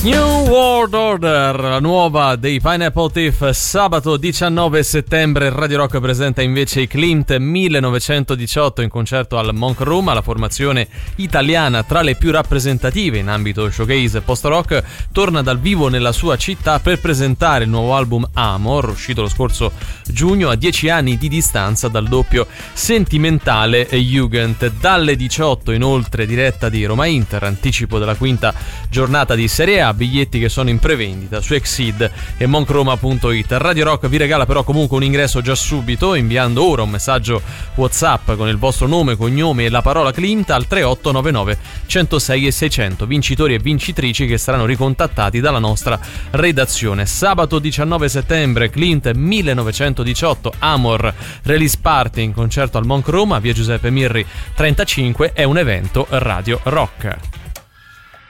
New World Order, la nuova dei Pineapple Thief. Sabato 19 settembre Radio Rock presenta invece i Klimt 1918 in concerto al Monk Room. La formazione italiana tra le più rappresentative in ambito showcase post-rock torna dal vivo nella sua città per presentare il nuovo album Amor, uscito lo scorso giugno, a 10 anni di distanza dal doppio sentimentale Jugend. Dalle 18 inoltre diretta di Roma Inter, anticipo della quinta giornata di Serie A, biglietti che sono in prevendita su Exceed e monkroma.it. Radio Rock vi regala però comunque un ingresso già subito, inviando ora un messaggio WhatsApp con il vostro nome, cognome e la parola Klimt al 3899 106 e 600. Vincitori e vincitrici che saranno ricontattati dalla nostra redazione. Sabato 19 settembre Klimt 1918 Amor Release Party in concerto al Monk Room a via Giuseppe Mirri 35, è un evento Radio Rock.